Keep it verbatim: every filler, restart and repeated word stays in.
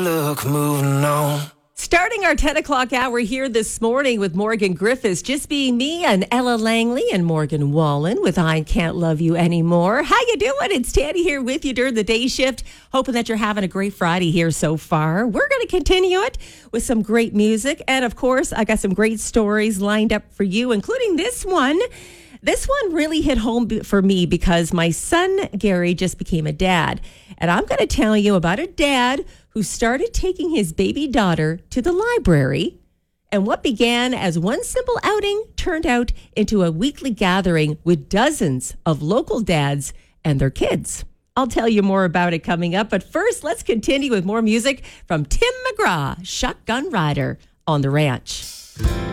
Look, moving on. Starting our ten o'clock hour here this morning with Morgan Griffiths, just being me and Ella Langley and Morgan Wallen with I Can't Love You Anymore. How you doing? It's Tanny here with you during the day shift. Hoping that you're having a great Friday here so far. We're going to continue it with some great music. And of course, I got some great stories lined up for you, including this one. This one really hit home for me because my son, Gary, just became a dad. And I'm going to tell you about a dad who started taking his baby daughter to the library. And what began as one simple outing turned out into a weekly gathering with dozens of local dads and their kids. I'll tell you more about it coming up. But first, let's continue with more music from Tim McGraw, Shotgun Rider on the Ranch.